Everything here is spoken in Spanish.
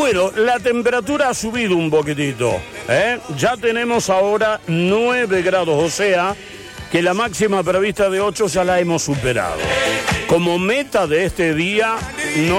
Bueno, la temperatura ha subido un poquitito, Ya tenemos ahora 9 grados, o sea que la máxima prevista de 8 ya la hemos superado. Como meta de este día,